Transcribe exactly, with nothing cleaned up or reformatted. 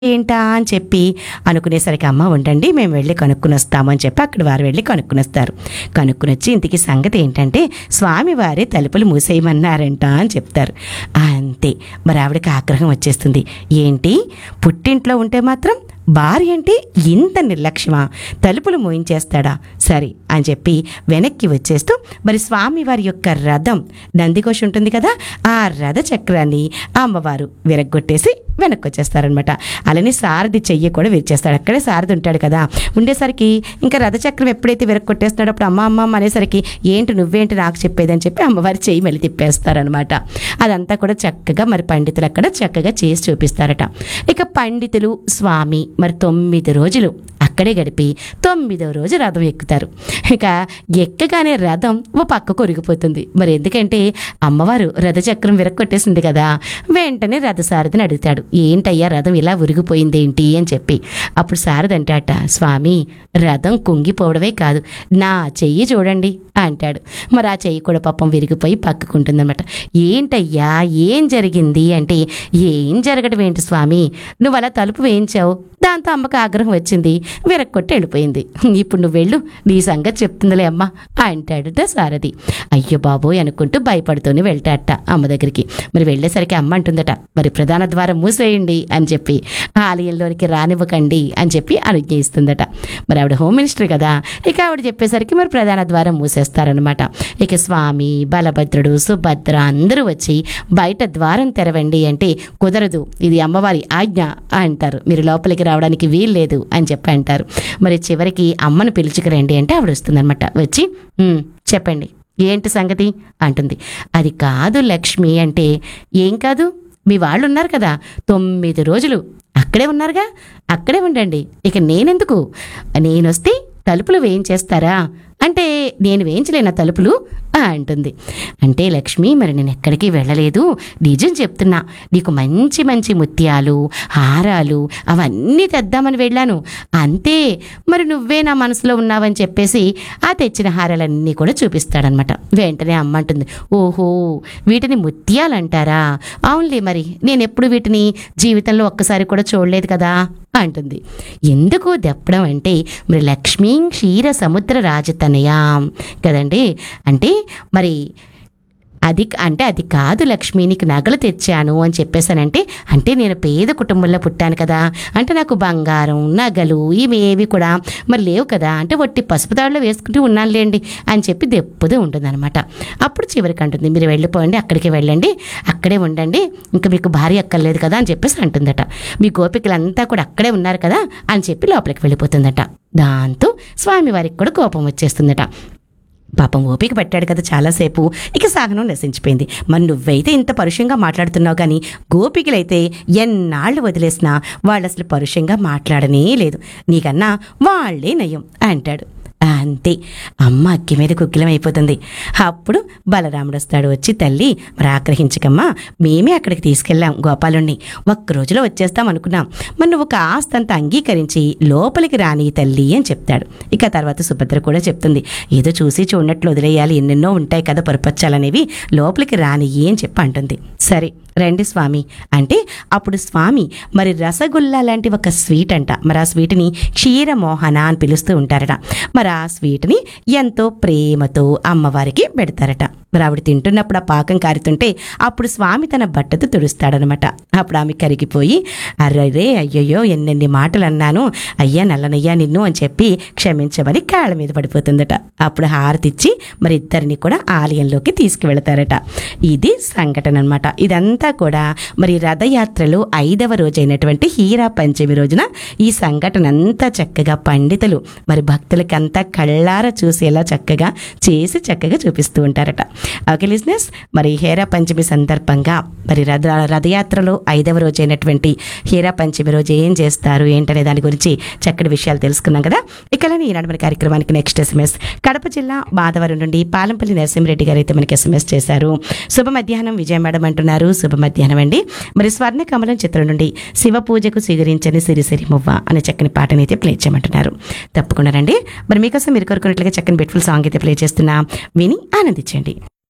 ఏంటా అని చెప్పి అనుకునేసరికి అమ్మ ఉండండి మేము వెళ్ళి కనుక్కుని వస్తాము అని చెప్పి అక్కడ వారు వెళ్ళి కనుక్కుని వస్తారు. కనుక్కుని వచ్చి ఇంటికి సంగతి ఏంటంటే స్వామివారే తలుపులు మూసేయమన్నారంట అని చెప్తారు. అంతే మరి ఆవిడకి ఆగ్రహం వచ్చేస్తుంది. ఏంటి పుట్టింట్లో ఉంటే మాత్రం భార్య అంటే ఇంత నిర్లక్ష్యమా, తలుపులు మోయించేస్తాడా, సరే అని చెప్పి వెనక్కి వచ్చేస్తూ మరి స్వామివారి యొక్క రథం నందికోశ ఉంటుంది కదా, ఆ రథ చక్రాన్ని అమ్మవారు విరగ్గొట్టేసి వెనక్కి వచ్చేస్తారనమాట. అలానే సారథి చెయ్యి కూడా విరిచేస్తాడు. అక్కడే సారథి ఉంటాడు కదా, ఉండేసరికి ఇంకా రథచక్రం ఎప్పుడైతే విరగొట్టేస్తున్నాడో అప్పుడు అమ్మ అమ్మ అనేసరికి ఏంటి నువ్వేంటి నాకు చెప్పేది అని చెప్పి అమ్మవారి చెయ్యి మళ్ళీ తిప్పేస్తారనమాట. అదంతా కూడా చక్కగా మరి పండితులు అక్కడ చక్కగా చేసి చూపిస్తారట. ఇక పండితులు స్వామి మరి తొమ్మిది రోజులు అక్కడే గడిపి తొమ్మిదవ రోజు రథం ఎక్కుతారు. ఇక ఎక్కగానే రథం ఓ పక్కకు ఒరిగిపోతుంది. మరి ఎందుకంటే అమ్మవారు రథచక్రం విరక్కొట్టేసింది కదా. వెంటనే రథసారథిని అడుగుతాడు, ఏంటయ్యా రథం ఇలా ఉరిగిపోయింది ఏంటి అని చెప్పి. అప్పుడు సారథి అంటాట, స్వామి రథం కుంగిపోవడమే కాదు నా చెయ్యి చూడండి అంటాడు. మరి ఆ చెయ్యి కూడా పాపం విరిగిపోయి పక్కకుంటుందన్నమాట. ఏంటయ్యా ఏం జరిగింది అంటే, ఏం జరగడం ఏంటి స్వామి, నువ్వు అలా తలుపు వేయించావు, దాంతో అమ్మకు ఆగ్రహం వచ్చింది, విరక్కొట్టి వెళ్ళిపోయింది, ఇప్పుడు నువ్వు వెళ్ళు నీ సంగతి చెప్తుందిలే అమ్మ అంటాడుట సారథి. అయ్యో బాబోయ్ అనుకుంటూ భయపడుతూనే వెళ్తాడట అమ్మ దగ్గరికి. మరి వెళ్ళేసరికి అమ్మ అంటుందట, మరి ప్రధాన ద్వారం మూసేయండి అని చెప్పి, ఆలయంలోనికి రానివ్వకండి అని చెప్పి అనుజ్ఞ ఇస్తుందట. మరి ఆవిడ హోమ్ మినిస్టర్ కదా, ఇక ఆవిడ చెప్పేసరికి మరి ప్రధాన ద్వారం మూసేస్తారనమాట. ఇక స్వామి బలభద్రుడు సుభద్ర అందరూ వచ్చి బయట ద్వారం తెరవండి అంటే కుదరదు, ఇది అమ్మవారి ఆజ్ఞ అంటారు, మీరు లోపలికి రావడానికి వీల్లేదు అని చెప్పి అంటారు. మరి చివరికి అమ్మను పిలుచుకురండి అంటే ఆవిడ వస్తుందన్నమాట. వచ్చి చెప్పండి ఏంటి సంగతి అంటుంది. అది కాదు లక్ష్మి అంటే, ఏం కాదు మీ వాళ్ళు ఉన్నారు కదా తొమ్మిది రోజులు అక్కడే ఉన్నారుగా, అక్కడే ఉండండి, ఇక నేనెందుకు, నేనొస్తే తలుపులు వేయించేస్తారా అంటే నేను వేయించలేనా తలుపులు అంటుంది. అంటే లక్ష్మి మరి నేను ఎక్కడికి వెళ్ళలేదు, నిజం చెప్తున్నా, నీకు మంచి మంచి ముత్యాలు హారాలు అవన్నీ తెద్దామని వెళ్ళాను అంతే, మరి నువ్వే నా మనసులో ఉన్నావని చెప్పేసి ఆ తెచ్చిన హారాలన్నీ కూడా చూపిస్తాడనమాట. వెంటనే అమ్మ అంటుంది, ఓహో వీటిని ముత్యాలు అంటారా, అవునులే మరి నేను ఎప్పుడు వీటిని జీవితంలో ఒక్కసారి కూడా చూడలేదు కదా అంటుంది. ఎందుకు దెప్పడం అంటే మరి లక్ష్మీ క్షీర సముద్ర రాజతనయా కదండి, అంటే మరి అది అంటే అది కాదు లక్ష్మి నీకు నగలు తెచ్చాను అని చెప్పేసానంటే, అంటే నేను పేద కుటుంబంలో పుట్టాను కదా, అంటే నాకు బంగారం నగలు ఇవి ఏవి కూడా మరి లేవు కదా, అంటే వట్టి పసుపు తాడులో వేసుకుంటూ ఉన్నానులేండి అని చెప్పి దెప్పుతూ ఉంటుందన్నమాట. అప్పుడు చివరికి అంటుంది, మీరు వెళ్ళిపోండి అక్కడికి వెళ్ళండి, అక్కడే ఉండండి, ఇంకా మీకు భార్య అక్కర్లేదు కదా అని చెప్పేసి అంటుందట. మీ గోపికలంతా కూడా అక్కడే ఉన్నారు కదా అని చెప్పి లోపలికి వెళ్ళిపోతుందట. దాంతో స్వామివారికి కూడా కోపం వచ్చేస్తుందట. పాపం ఓపిక పట్టాడు కదా చాలాసేపు, ఇక సాగనం నశించిపోయింది. మరి నువ్వైతే ఇంత పరుషంగా మాట్లాడుతున్నావు కానీ గోపికలైతే ఎన్నాళ్ళు వదిలేసినా వాళ్ళు అసలు పరుషంగా మాట్లాడనే లేదు, నీకన్నా వాళ్ళే నయం అంటాడు. అంతే అమ్మ అక్కి మీద కుక్కిలం అయిపోతుంది. అప్పుడు బలరాముడు వస్తాడు. వచ్చి తల్లి మరి ఆగ్రహించకమ్మా, మేమే అక్కడికి తీసుకెళ్ళాం గోపాలుణ్ణి, ఒక్క రోజులో వచ్చేస్తాం అనుకున్నాం, మరి నువ్వు కాస్తంత అంగీకరించి లోపలికి రాని తల్లి అని చెప్తాడు. ఇక తర్వాత సుభద్ర కూడా చెప్తుంది, ఏదో చూసి చూడనట్లు వదిలేయాలి, ఎన్నెన్నో ఉంటాయి కదా పరుపచ్చాలనేవి, లోపలికి రాని అని చెప్పి అంటుంది. సరే రండి స్వామి అంటే అప్పుడు స్వామి మరి రసగుల్లా లాంటి ఒక స్వీట్ అంట, మరి ఆ స్వీట్ని క్షీరమోహన అని పిలుస్తూ ఉంటారట. మరి ఆ స్వీట్ని ఎంతో ప్రేమతో అమ్మవారికి పెడతారట. మరి ఆవిడ తింటున్నప్పుడు ఆ పాకం కారుతుంటే అప్పుడు స్వామి తన బట్టతో తుడుస్తాడనమాట. అప్పుడు ఆమె కరిగిపోయి, అర్రే అయ్యయ్యో ఎన్నెన్ని మాటలు అన్నాను, అయ్యా నల్లనయ్యా నిన్ను అని చెప్పి క్షమించమని కాళ్ళ మీద పడిపోతుందట. అప్పుడు హారతిచ్చి మరి ఇద్దరిని కూడా ఆలయంలోకి తీసుకువెళతారట. ఇది సంఘటన అనమాట. ఇదంతా కూడా మరి రథయాత్రలో ఐదవ రోజైనటువంటి హీరా పంచమి రోజున ఈ సంఘటన అంతా చక్కగా పండితులు మరి భక్తులకంతా కళ్ళారా చూసేలా చక్కగా చేసి చక్కగా చూపిస్తూ ఉంటారట. ఓకే లిజనర్స్, మరి హీరా పంచమి సందర్భంగా మరి రథ రథయాత్రలో ఐదవ రోజైనటువంటి హీరా పంచమి రోజు ఏం చేస్తారు ఏంటనే దాని గురించి చక్కటి విషయాలు తెలుసుకున్నాం కదా. ఇకలని ఈనాడు మన కార్యక్రమానికి నెక్స్ట్ ఎస్ఎంఎస్ కడప జిల్లా బాధవరం నుండి పాలంపల్లి నరసింహరెడ్డి గారు అయితే మనకి ఎస్ఎంఎస్ చేశారు. శుభ మధ్యాహ్నం విజయ మేడం అంటున్నారు. శుభ మధ్యాహ్నం అండి. మరి స్వర్ణ కమలం చిత్రం నుండి శివ పూజకు సిగురించని సిరిసిరి మువ్వ అనే చక్కని పాటని అయితే ప్లే చేయమంటున్నారు. తప్పకుండా రండి. మరి మీకోసం మీరు కోరుకున్నట్లుగా చక్కని బ్యూటిఫుల్ సాంగ్ అయితే ప్లే చేస్తున్నా, విని ఆనందించండి.